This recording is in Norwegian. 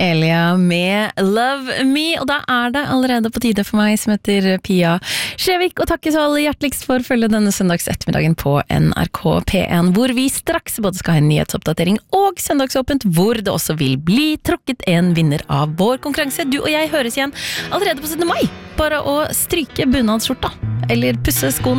Elia med Love Me, og da det allerede på tide for meg som heter Pia Skjevik, og takkes alle hjerteligst for å følge denne søndags ettermiddagen på NRK P1, hvor vi straks både skal ha en nyhetsoppdatering og søndagsåpent, hvor det også vil bli trukket en vinner av vår konkurranse. Du og jeg høres igjen allerede på 17. mai, bare å stryke bunadsskjorta, eller pusse skoene.